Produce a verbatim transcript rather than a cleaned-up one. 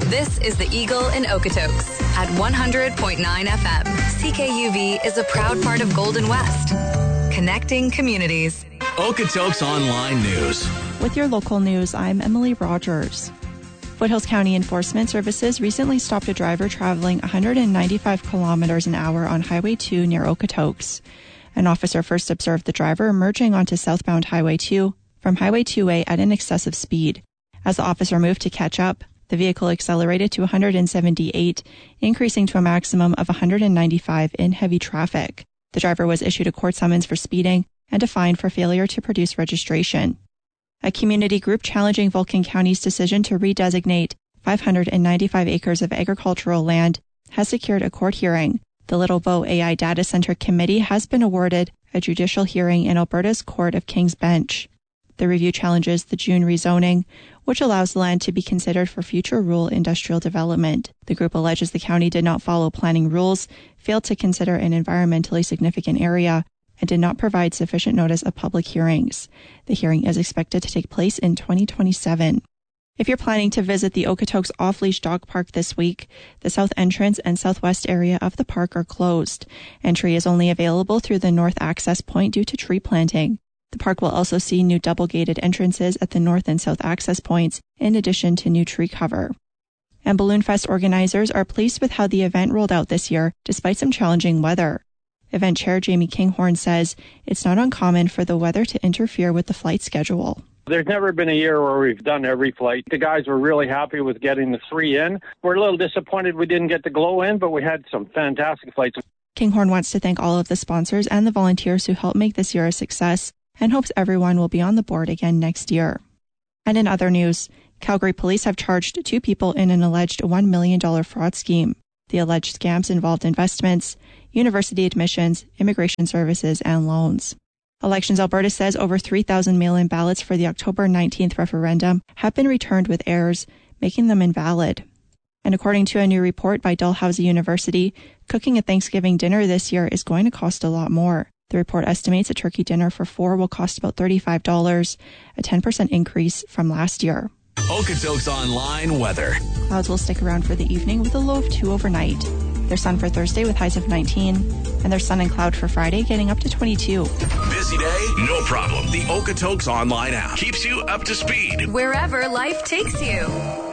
This is the Eagle in Okotoks at one hundred point nine F M. C K U V is a proud part of Golden West, connecting communities. Okotoks Online News. With your local news, I'm Emily Rogers. Foothills County Enforcement Services recently stopped a driver traveling one hundred ninety-five kilometers an hour on Highway two near Okotoks. An officer first observed the driver emerging onto southbound Highway two from Highway two A at an excessive speed. As the officer moved to catch up, the vehicle accelerated to one hundred seventy-eight, increasing to a maximum of one hundred ninety-five in heavy traffic. The driver was issued a court summons for speeding and a fine for failure to produce registration. A community group challenging Vulcan County's decision to redesignate five hundred ninety-five acres of agricultural land has secured a court hearing. The Little Bow A I Data Center Committee has been awarded a judicial hearing in Alberta's Court of King's Bench. The review challenges the June rezoning, which allows the land to be considered for future rural industrial development. The group alleges the county did not follow planning rules, failed to consider an environmentally significant area, and did not provide sufficient notice of public hearings. The hearing is expected to take place in twenty twenty-seven. If you're planning to visit the Okotoks Off-Leash Dog Park this week, the south entrance and southwest area of the park are closed. Entry is only available through the north access point due to tree planting. The park will also see new double-gated entrances at the north and south access points, in addition to new tree cover. And Balloon Fest organizers are pleased with how the event rolled out this year, despite some challenging weather. Event chair Jamie Kinghorn says it's not uncommon for the weather to interfere with the flight schedule. There's never been a year where we've done every flight. The guys were really happy with getting the three in. We're a little disappointed we didn't get the glow in, but we had some fantastic flights. Kinghorn wants to thank all of the sponsors and the volunteers who helped make this year a success and hopes everyone will be on the board again next year. And in other news, Calgary police have charged two people in an alleged one million dollars fraud scheme. The alleged scams involved investments, university admissions, immigration services, and loans. Elections Alberta says over three thousand mail-in ballots for the October nineteenth referendum have been returned with errors, making them invalid. And according to a new report by Dalhousie University, cooking a Thanksgiving dinner this year is going to cost a lot more. The report estimates a turkey dinner for four will cost about thirty-five dollars, a ten percent increase from last year. Okotoks Online Weather. Clouds will stick around for the evening with a low of two overnight. There's sun for Thursday with highs of nineteen, and there's sun and cloud for Friday getting up to twenty-two. Busy day? No problem. The Okotoks Online app keeps you up to speed Wherever life takes you.